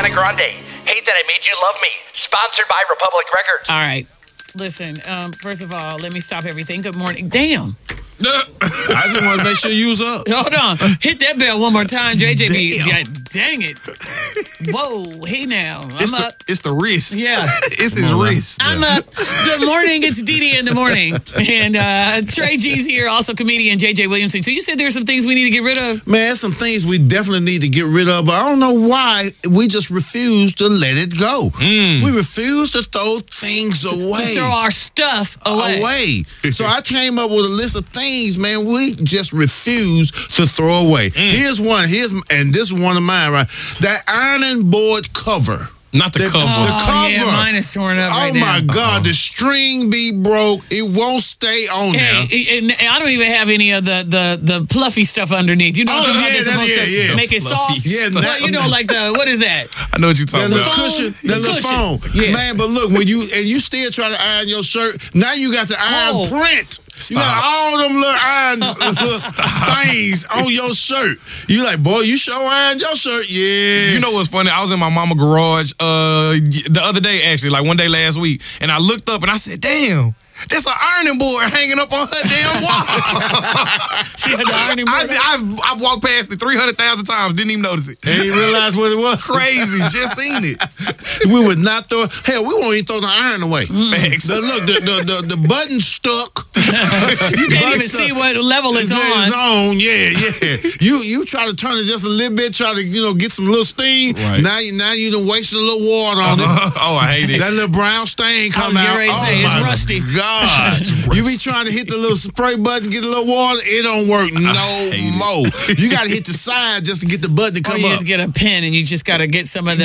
Ariana Grande. Hate That I Made You Love Me. Sponsored by Republic Records. All right. Listen, first of all, let me stop everything. Good morning. Damn. I just want to make sure you was up. Hold on. Hit that bell one more time, JJ. Dang it. Whoa. Hey now. I'm up. It's the wrist. Yeah. It's his wrist. I'm up. Good morning. It's Dee in the morning. And Trey G's here, also comedian JJ Williamson. So you said there's some things we need to get rid of? Man, there's some things we definitely need to get rid of, but I don't know why we just refuse to let it go. We refuse to throw things away. Throw our stuff away. So I came up with a list of things, man, we just refuse to throw away. Here's one. And this is one of mine, right? That ironing board cover. Not the cover. The cover. Yeah, mine is torn up right now. Oh, my God. The string be broke. It won't stay on there. And I don't even have any of the fluffy stuff underneath. You know what I'm supposed to make it soft? Yeah, well, you know, like what is that? I know what you're talking that about. Cushion, that little foam. Yeah. Man, but look, when you still try to iron your shirt, now you got the iron print. You got all them little iron stains on your shirt. You like, boy, you sure ironed your shirt. Yeah. You know what's funny? I was in my mama garage the other day, actually, like one day last week, and I looked up and I said, damn. That's an ironing board hanging up on her damn wall. She had the ironing board. I've walked past it 300,000 times, didn't even notice it. And you realize what it was? Crazy, just seen it. We would not throw. Hell, we won't even throw the iron away. Look, the button stuck. You can't even see what level it's on. It's on, yeah. You try to turn it just a little bit, try to get some little steam. Right. Now you done wasted a little water on it. Oh, I hate it. That little brown stain come out. It's rusty. God. You be trying to hit the little spray button, get a little water, it don't work no more. You got to hit the side just to get the button to come you up. just get a pen and you just got to get some of the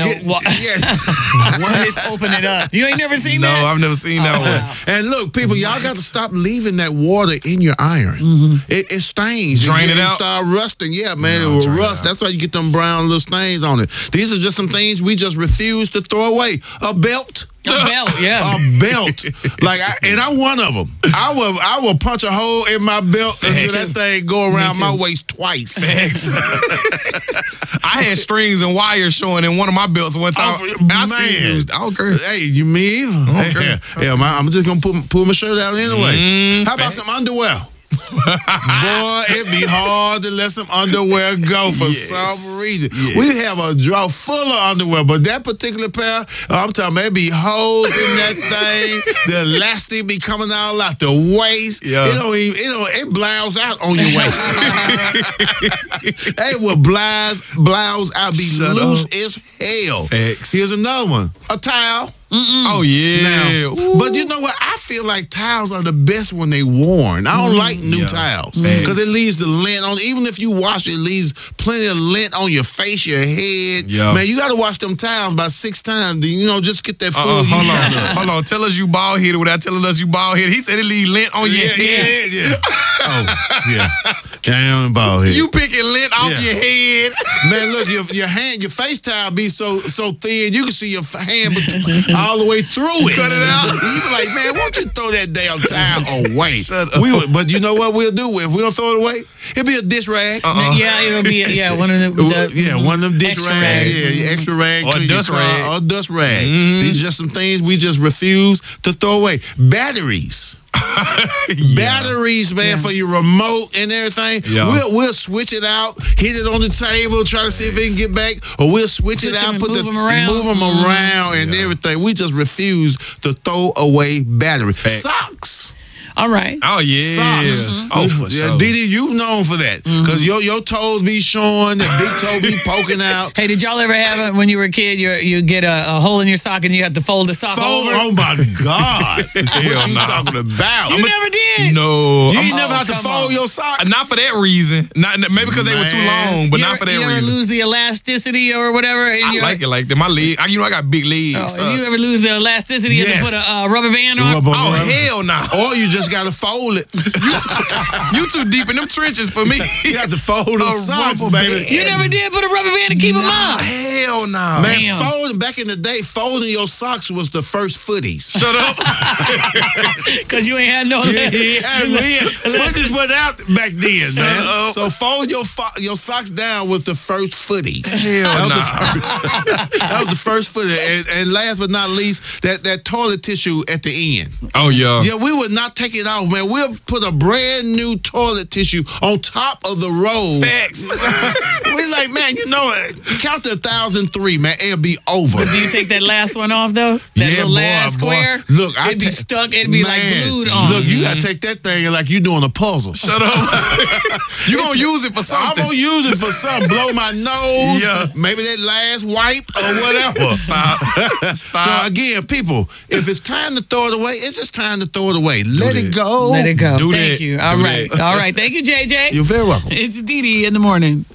open it up. You ain't never seen that? No, I've never seen that one. Wow. And look, people, y'all got to stop leaving that water in your iron. It stains. Drain it out. Start rusting. Yeah, man, it will rust. That's why you get them brown little stains on it. These are just some things we just refuse to throw away. A belt. A belt, yeah. A belt. And I'm one of them. I will punch a hole in my belt until that thing go around my waist twice. I had strings and wires showing in one of my belts one time. I don't care. Hey, you me either. Yeah, I'm just going to pull my shirt out anyway. How about some underwear? Boy, it'd be hard to let some underwear go for some reason. We have a drawer full of underwear, but that particular pair, I'm talking about, it be holes in that thing. The elastic be coming all out the waist. Yeah. It blows out on your waist. It will blouse out, be loose as hell. Here's another one. A towel. Oh, yeah. But you know what? I feel like towels are the best when they worn. I don't like new towels because it leaves the lint on. Even if you wash it, it leaves plenty of lint on your face, your head. Man, you got to wash them towels about 6 times. Just get that full Hold on. Tell us you bald headed without telling us you bald headed. He said it leaves lint on your head. Yeah. I am bald headed. You picking lint off your head. Man, look, your face towel be so thin, you can see your hand all the way through it. Cut it out. You be like, man, won't you throw that damn towel away? Shut up. But you know what we'll do? If we don't throw it away, it'll be a dish rag. Yeah, it'll be one of them. One of them dish rags. Yeah, extra rag. Or dust rag. Or dust rag. These are just some things we just refuse to throw away. Batteries. Batteries, man, for your remote and everything. We'll switch it out, hit it on the table, try to see if it can get back, or we'll switch it out, move them around and everything. We just refuse to throw away batteries. Socks. All right. Oh, yeah. Socks. Oh, for sure. Didi, you known for that. Because your toes be showing, the big toe be poking out. Hey, did y'all ever have it when you were a kid, you get a hole in your sock and you have to fold the sock over? Oh, my God. What you talking about? You never did? No. You never have to fold your sock? Not for that reason. Maybe because they were too long, but not for that reason. You ever lose the elasticity or whatever? I like it like that. My leg, I got big legs. You ever lose the elasticity? You have to put a rubber band on? Oh, hell no. Or you just got to fold it. You too deep in them trenches for me. You have to fold the socks, baby. You never did put a rubber band to keep them on? Hell Hell no. Man, Damn. folding back in the day, folding your socks was the first footies. Shut up. Because you ain't had no. Footies went out back then, man. up. So fold your socks down with the first footies. Hell no. That was the first footy. And last but not least, that toilet tissue at the end. Oh, yeah. Yeah, we would not take it off, man. We'll put a brand new toilet tissue on top of the roll. Facts. We like, man, count to 1,003, man. It'll be over. Do you take that last one off though? That little last square. Look, it'd be stuck. It'd be like glued on. Look, you gotta take that thing like you doing a puzzle. Shut up. You gonna use it for I'm something. gonna use it for something. Blow my nose. Yeah. Maybe that last wipe or whatever. Stop. So again, people, if it's time to throw it away, it's just time to throw it away. Let it go. Let it go. Do Thank that. you. Do All right. that. All right. Thank you, JJ. You're very welcome. It's Dee Dee in the morning.